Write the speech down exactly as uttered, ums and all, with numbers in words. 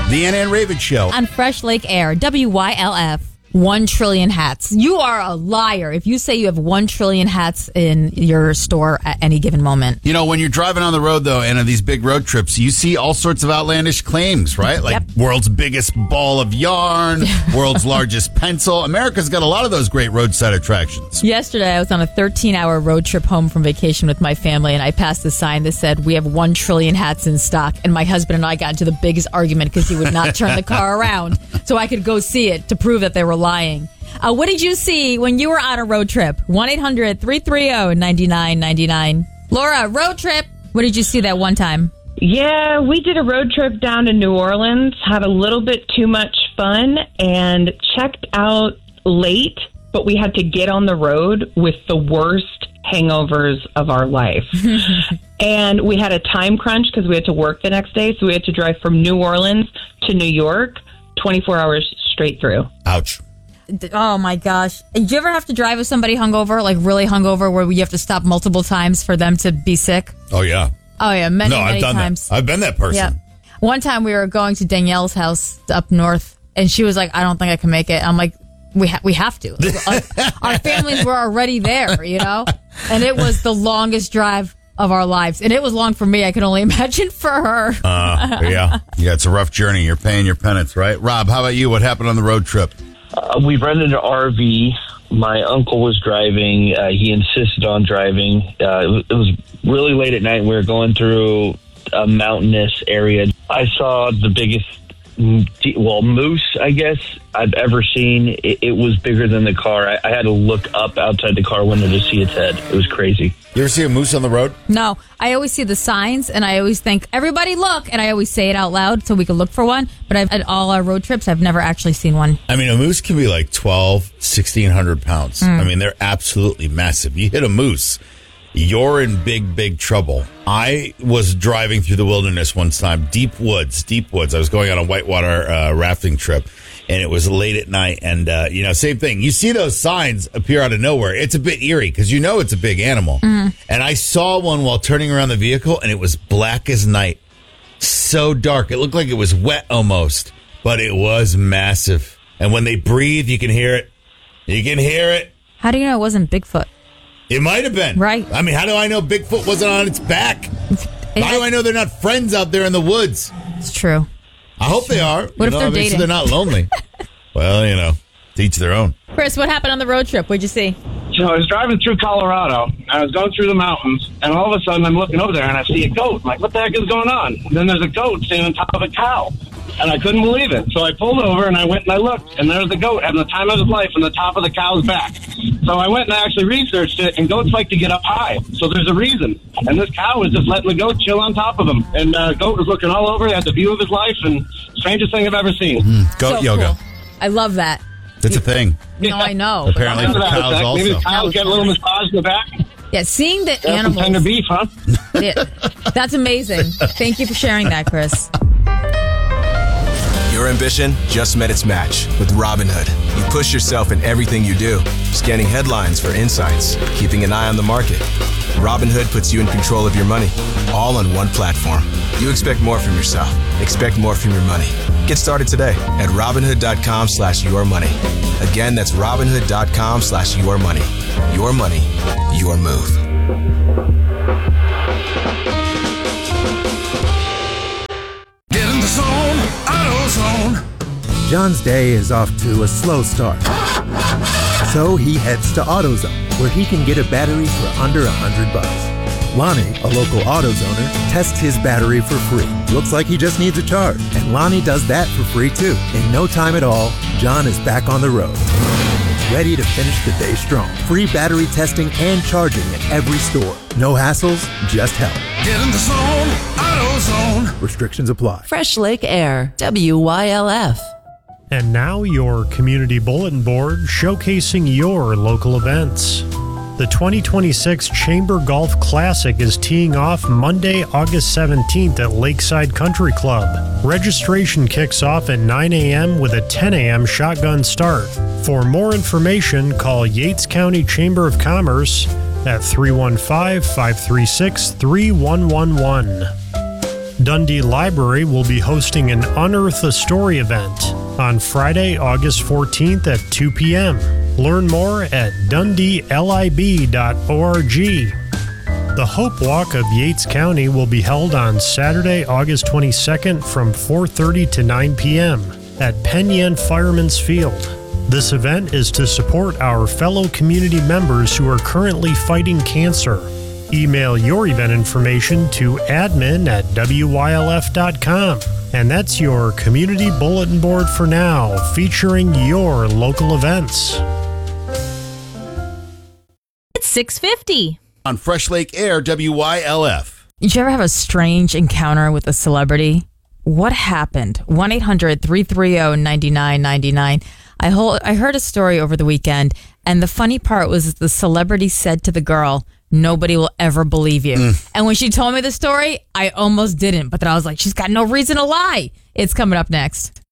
The Anna and Raven Show. On Fresh Lake Air, W Y L F. One trillion hats. You are a liar if you say you have one trillion hats in your store at any given moment. You know, when you're driving on the road, though, and on these big road trips, you see all sorts of outlandish claims, right? Like Yep. world's biggest ball of yarn, world's largest pencil. America's got a lot of those great roadside attractions. Yesterday, I was on a thirteen-hour road trip home from vacation with my family, and I passed a sign that said, "We have one trillion hats in stock." And my husband and I got into the biggest argument because he would not turn the car around so I could go see it to prove that they were lying. Uh, what did you see when you were on a road trip? one eight hundred three three zero nine nine nine nine. Laura, road trip. What did you see that one time? Yeah, we did a road trip down to New Orleans, had a little bit too much fun, and checked out late, but we had to get on the road with the worst hangovers of our life. And we had a time crunch because we had to work the next day, so we had to drive from New Orleans to New York twenty-four hours straight through. Ouch. Oh, my gosh. Did you ever have to drive with somebody hungover, like really hungover, where you have to stop multiple times for them to be sick? Oh, yeah. Oh, yeah, many, No, many I've done times. that. I've been that person. Yeah. One time we were going to Danielle's house up north, and she was like, "I don't think I can make it." I'm like, we ha- we have to. Our, our families were already there, you know? And it was the longest drive of our lives. And it was long for me. I can only imagine for her. Uh, yeah. Yeah, it's a rough journey. You're paying your penance, right? Rob, how about you? What happened on the road trip? Uh, we rented an R V. My uncle was driving. Uh, he insisted on driving. Uh, it, was, it was really late at night. We were going through a mountainous area. I saw the biggest, well, moose, I guess, I've ever seen. It, it was bigger than the car. I, I had to look up outside the car window to see its head. It was crazy. You ever see a moose on the road? No, I always see the signs, and I always think, "Everybody look," and I always say it out loud so we can look for one. But I've, at all our road trips, I've never actually seen one. I mean, a moose can be like twelve, sixteen hundred pounds. Mm. I mean, they're absolutely massive. You hit a moose, you're in big, big trouble. I was driving through the wilderness one time, deep woods, deep woods. I was going on a whitewater uh, rafting trip, and it was late at night. And, uh, you know, same thing. You see those signs appear out of nowhere. It's a bit eerie because you know it's a big animal. Mm-hmm. And I saw one while turning around the vehicle, and it was black as night. So dark. It looked like it was wet almost, but it was massive. And when they breathe, you can hear it. You can hear it. How do you know it wasn't Bigfoot? It might have been. Right. I mean, how do I know Bigfoot wasn't on its back? How do I know they're not friends out there in the woods? It's true. I hope they are. What if know, they're I mean, so dating? they're not lonely. Well, you know, to each their own. Chris, what happened on the road trip? What'd you see? So I was driving through Colorado, and I was going through the mountains, and all of a sudden I'm looking over there, and I see a goat. I'm like, what the heck is going on? And then there's a goat standing on top of a cow, and I couldn't believe it. So I pulled over, and I went and I looked, and there's the goat having the time of his life on the top of the cow's back. So I went and I actually researched it, and goats like to get up high, so there's a reason. And this cow was just letting the goat chill on top of him, and uh, goat was looking all over. He had the view of his life, and strangest thing I've ever seen. Mm, goat So yoga. cool. I love that. That's a thing. No, I know. Apparently for Maybe cows the also. cows get a little massage in the back. Yeah, seeing the That's some animals. tender beef, huh? Yeah, that's amazing. Thank you for sharing that, Chris. Your ambition just met its match with Robinhood. You push yourself in everything you do, scanning headlines for insights, keeping an eye on the market. Robinhood puts you in control of your money, all on one platform. You expect more from yourself. Expect more from your money. Get started today at Robinhood.com slash your money. Again, that's Robinhood.com slash your money. Your money, your move. Get in the zone, AutoZone. John's day is off to a slow start. So he heads to AutoZone, where he can get a battery for under a hundred bucks. Lonnie, a local AutoZoner, tests his battery for free. Looks like he just needs a charge, and Lonnie does that for free too. In no time at all, John is back on the road, ready to finish the day strong. Free battery testing and charging at every store. No hassles, just help. Get in the zone, AutoZone. Restrictions apply. Fresh Lake Air, W Y L F. And now your community bulletin board showcasing your local events. The twenty twenty-six Chamber Golf Classic is teeing off Monday, August seventeenth at Lakeside Country Club. Registration kicks off at nine a.m. with a ten a.m. shotgun start. For more information, call Yates County Chamber of Commerce at three one five, five three six, three one one one. Dundee Library will be hosting an Unearth a Story event on Friday, August fourteenth at two p.m. Learn more at dundee lib dot org. The Hope Walk of Yates County will be held on Saturday, August twenty-second from four thirty to nine p.m. at Penn Yan Fireman's Field. This event is to support our fellow community members who are currently fighting cancer. Email your event information to admin at w y l f dot com. And that's your community bulletin board for now, featuring your local events. It's six fifty. On Fresh Lake Air, W Y L F. Did you ever have a strange encounter with a celebrity? What happened? one eight hundred three three zero nine nine nine nine. I, hold, I heard a story over the weekend, and the funny part was the celebrity said to the girl, "Nobody will ever believe you." Mm. And when she told me the story, I almost didn't. But then I was like, she's got no reason to lie. It's coming up next.